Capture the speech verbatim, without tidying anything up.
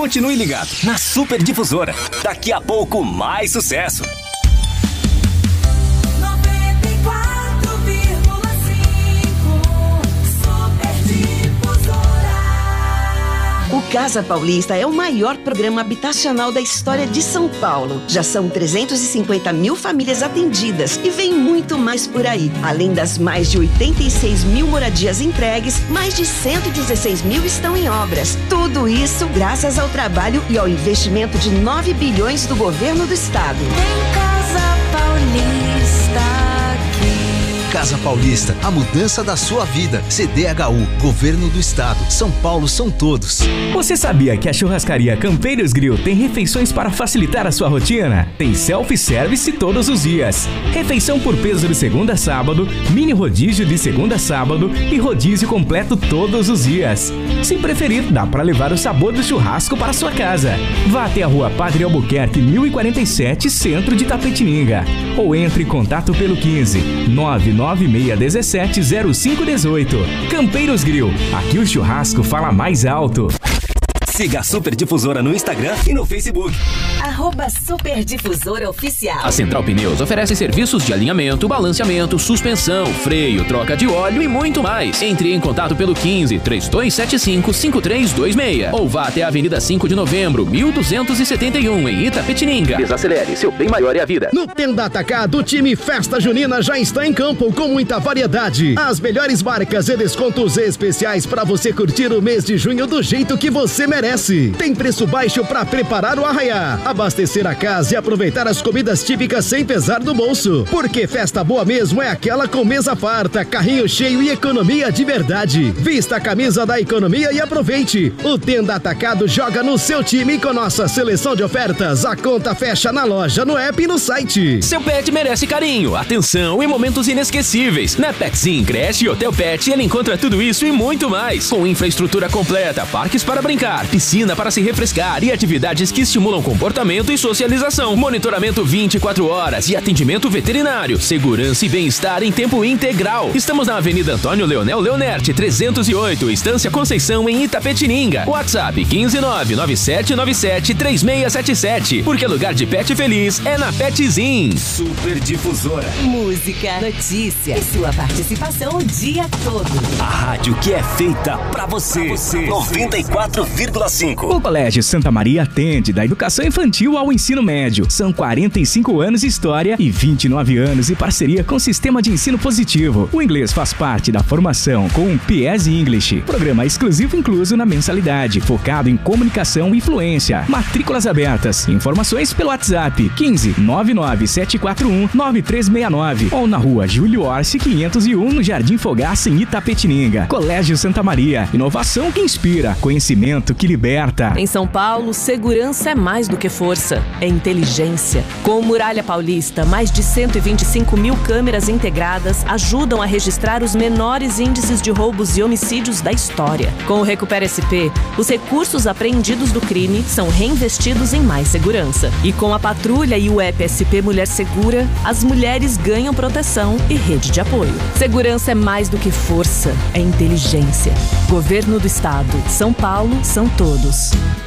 Continue ligado na Super Difusora. Daqui a pouco, mais sucesso. O Casa Paulista é o maior programa habitacional da história de São Paulo. Já são trezentas e cinquenta mil famílias atendidas e vem muito mais por aí. Além das mais de oitenta e seis mil moradias entregues, mais de cento e dezesseis mil estão em obras. Tudo isso graças ao trabalho e ao investimento de nove bilhões do governo do estado. Tem Casa Paulista. Casa Paulista, a mudança da sua vida. C D H U, Governo do Estado. São Paulo são todos. Você sabia que a churrascaria Campeiros Grill tem refeições para facilitar a sua rotina? Tem self-service todos os dias. Refeição por peso de segunda a sábado, mini rodízio de segunda a sábado e rodízio completo todos os dias. Se preferir, dá para levar o sabor do churrasco para sua casa. Vá até a Rua Padre Albuquerque mil e quarenta e sete, centro de Itapetininga. Ou entre em contato pelo quinze, nove nove seis um sete, zero cinco um oito. Campeiros Grill, aqui o churrasco fala mais alto. Siga a Super Difusora no Instagram e no Facebook. Arroba Super Difusora Oficial. A Central Pneus oferece serviços de alinhamento, balanceamento, suspensão, freio, troca de óleo e muito mais. Entre em contato pelo quinze, trinta e dois setenta e cinco, cinquenta e três vinte e seis. Ou vá até a Avenida cinco de Novembro, mil duzentos e setenta e um, em Itapetininga. Desacelere, seu bem maior é a vida. No Tenda Atacado, o time Festa Junina já está em campo com muita variedade. As melhores marcas e descontos especiais para você curtir o mês de junho do jeito que você merece. Tem preço baixo para preparar o arraiá, abastecer a casa e aproveitar as comidas típicas sem pesar no bolso. Porque festa boa mesmo é aquela com mesa farta, carrinho cheio e economia de verdade. Vista a camisa da economia e aproveite. O Tenda Atacado joga no seu time com nossa seleção de ofertas. A conta fecha na loja, no app e no site. Seu pet merece carinho, atenção e momentos inesquecíveis. Na Petsim, creche e Hotel Pet, ele encontra tudo isso e muito mais. Com infraestrutura completa, parques para brincar, piscina para se refrescar e atividades que estimulam comportamento e socialização. Monitoramento vinte e quatro horas e atendimento veterinário. Segurança e bem-estar em tempo integral. Estamos na Avenida Antônio Leonel Leonerte, trezentos e oito, Estância Conceição, em Itapetininga. WhatsApp quinze nove nove sete nove sete três seis sete sete. Porque lugar de pet feliz é na Petzin. Super Difusora. Música, notícia e sua participação o dia todo. A rádio que é feita pra você. Pra você. noventa e quatro vírgula cinco. O Colégio Santa Maria atende da educação infantil ao ensino médio. São quarenta e cinco anos de história e vinte e nove anos de parceria com o sistema de ensino positivo. O inglês faz parte da formação com o P E S English, programa exclusivo incluso na mensalidade, focado em comunicação e fluência. Matrículas abertas. Informações pelo WhatsApp quinze, nove nove sete quatro um, nove três seis nove ou na Rua Júlio Orsi quinhentos e um, no Jardim Fogaça, em Itapetininga. Colégio Santa Maria. Inovação que inspira, conhecimento que liberta. Em São Paulo, segurança é mais do que força, é inteligência. Com o Muralha Paulista, mais de cento e vinte e cinco mil câmeras integradas ajudam a registrar os menores índices de roubos e homicídios da história. Com o Recupera S P, os recursos apreendidos do crime são reinvestidos em mais segurança. E com a patrulha e o app S P Mulher Segura, as mulheres ganham proteção e rede de apoio. Segurança é mais do que força, é inteligência. Governo do Estado. São Paulo são todos.